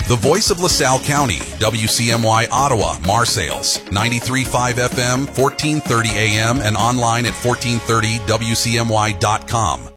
The voice of LaSalle County, WCMY Ottawa, Marseilles, 93.5 FM, 1430 AM, and online at 1430wcmy.com.